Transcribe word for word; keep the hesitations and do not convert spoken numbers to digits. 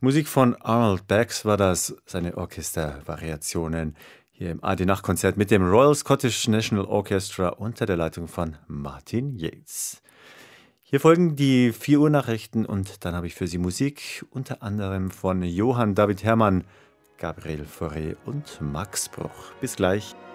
Musik von Arnold Bax war das, seine Orchestervariationen hier im A D-Nachtkonzert mit dem Royal Scottish National Orchestra unter der Leitung von Martin Yates. Hier folgen die vier Uhr Nachrichten und dann habe ich für Sie Musik, unter anderem von Johann David Herrmann, Gabriel Fauré und Max Bruch. Bis gleich.